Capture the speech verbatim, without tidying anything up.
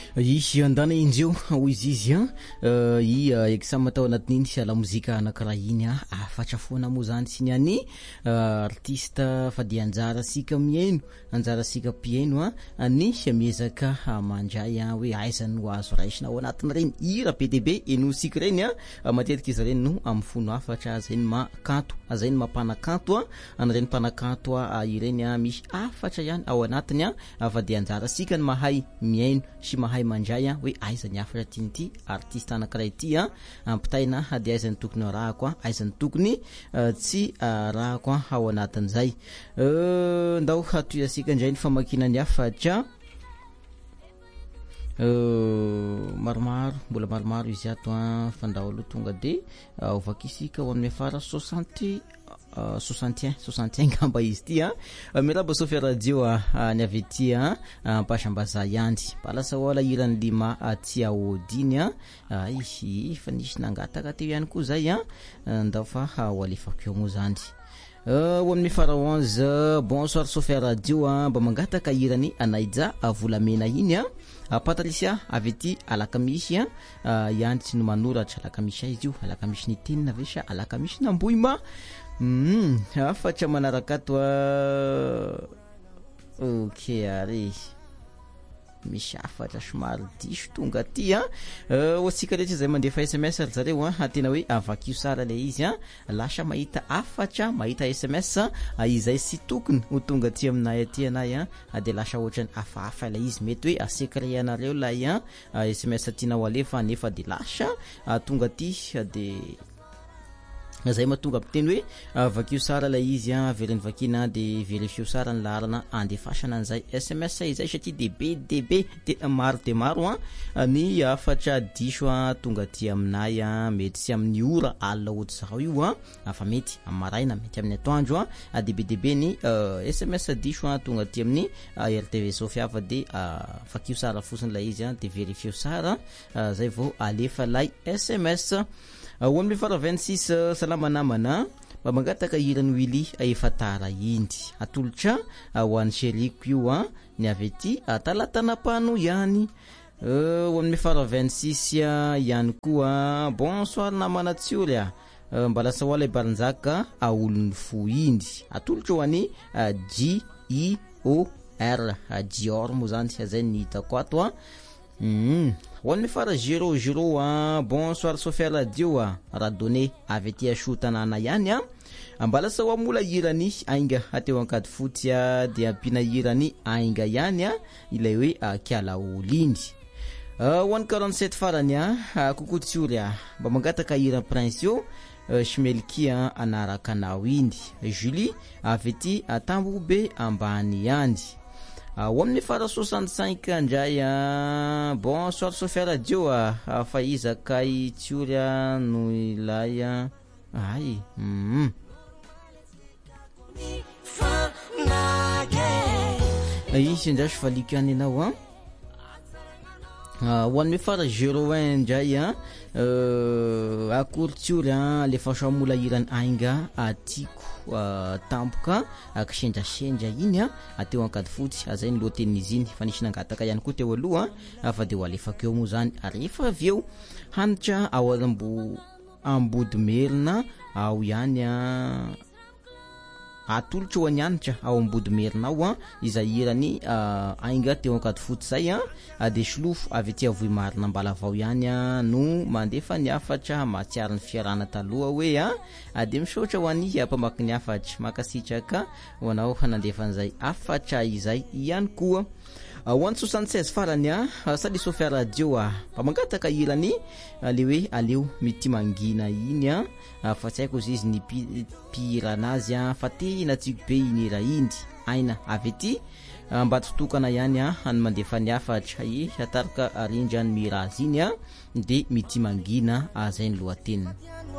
Izy andana injeo hoy izy izy a i examen tao anatin'iny sy la mozika anakiraha iny a afatra foana moa zany sy niany artiste fa dia anjara sika mihaino anjara sika mpihaino a ny miezaka mandray a hoe aizany no azo raisina ao anatin' reny hira be dia be eno sika reny a matetika izy reny no amin'ny fono afatra zay ny makanto zay ny mampanakanto a an'ireny mpanakanto a ireny a misy afatra ihany ao anatiny a fa dia anjara sika ny mahay mihaino sy mahay mandray a hoe aizany afatra tianyty artiste anankiray ity a ampitaina dia aizany tokony raha koa aizany tokony tsy raha koa ao anatin'izay ndao hatoyasika indray ny famakinany afatra maromaro mbola maromaro izy ato a fandao aloha tonga de ovakisika ho an'ny fara soixante soixante et un soixante et un gamba izy ty a miraba Sofia radio ny avy ety a ampashambaza yandy palasa wala irany lima aty aodiny a izy fa nisy nangataka teo ihany koa zay a ndao fa walefako eo moa zany ho amin'ny fara onze bonsoir Sofia radio a mba mangataka irany anaija volamena iny a Patricia avy ety alakamisy a ihany tsy no manoratra alakamisy izy io alakamisy ny tenina vesha alakamisy namboima Mm, afatra manaraka ato a ok are misy afatra somary diso tonga aty a osika rehetra zay mandefa S M S ry zareo a tena hoe avakio sara le izy a lasa mahita afatra mahita S M S izay sy tokony ho tonga aty aminay aty anay a de lasa ohatrany afahafa le izy mety hoe secret anareo lay a S M S tianao alefa nefa de lasa tonga aty de zay matonga ampiteny hoe avakio sara la izy a velany vakina de verifio sara ny larana andefasana an'izay S M S izay satria de be de be de maro de maro a ny afatra diso a tonga aty aminay a mety sy amin'ny ora alina ohatry zao io a fa mety amin'ny maraina mety amin'ny atoandro a de be de be ny S M S diso a tonga aty amin'ny R T V Sofia fa de vakio sara fosiny la izy a de verifio sara zay vao alefa lay S M S ho amin'ny fara vingt-six salama namana mba mangataka irany wili efa tara indy atolotra ho an'ny sheriko io a ny avy ety talatanapano ihany ho amin'ny fara vingt-six ihany koa bonsoir namana tsiory a mba lasa hoala baranjaka olon'ny fo indy atolotra ho an'ny J I O R Dior moa zany zay ny hitako ato a Mm. One fara zero zero a bonsoir Sofia radio a radone avy ety ashotanana ihany a ambala sa mula irany ainga ateo ankady fotsy a de ampina irany ainga ihany a ilay hoe kiala olindy one quarante-sept farany a kokotsiory a mba mangataka ira prince io Shimelki a anaraka nao indy Julie avy ety atambo be ambany yandy ho amin'ny fara soixante-cinq andray a bonsoir Sofia radio a fa izakay tsiory a no ilay a ay mm izy ndraso falika any anao a ho amin'ny fara zero un ndray a akory tsiory a le faso mola irany ainga atiko tampoka akisendrasendra iny a ateo ankady fotsy zay ny lohatenin'izy iny fa nisy nangataka ihany koa teo aloha fa de ho alefako eo moa zany rehefa avy eo hanitra ao ambo ambody merina ao ihany a atolotra ho any anitra ao ambody merina ao a izay irany ainga teo ankady fotsy zay a de slofo avy ety avoy marina mbalavao ihany a no mandefa ny afatra matsiary ny fiarana taloha hoe a de misaotra ho any mpamaky ny afatra makasitraka ho anao hanandefa an'izay afatra izay ihany koa ho an'ny soixante-seize farany a sady Sofia radio a mba mangataka irany le hoe aleo mity mangina iny a fa tsy haiko izy ny piranazy a fa tena tsiko be iny ra indy aina avy ety mba totokana ihany a any mandefa ny afatra i atarika rindra ny mirazy iny a de mity mangina zay ny lohateniny